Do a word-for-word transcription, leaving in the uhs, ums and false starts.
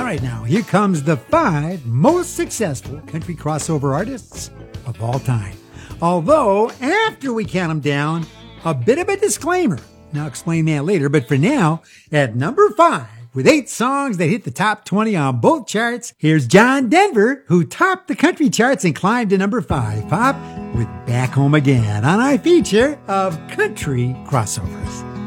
right, now, here comes the five most successful country crossover artists of all time. Although, after we count them down, a bit of a disclaimer. Now, I'll explain that later, but for now, at number five, with eight songs that hit the top twenty on both charts, here's John Denver, who topped the country charts and climbed to number five, Pop, with Back Home Again on our feature of country crossovers.